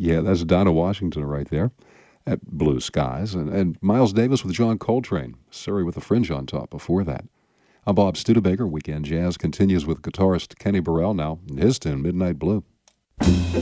Yeah, that's Dinah Washington right there at Blue Skies. And Miles Davis with John Coltrane, Surrey with a Fringe on Top before that. I'm Bob Studebaker. Weekend Jazz continues with guitarist Kenny Burrell now, and his tune, Midnight Blue.